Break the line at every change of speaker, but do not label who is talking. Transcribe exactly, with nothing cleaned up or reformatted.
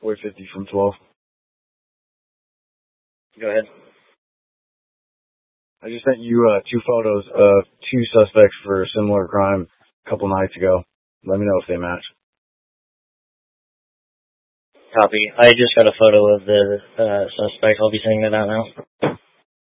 Boy fifty from twelve.
Go ahead.
I just sent you uh, two photos of two suspects for a similar crime a couple nights ago. Let me know if they match.
Copy. I just got a photo of the uh, suspect. I'll be sending that out now.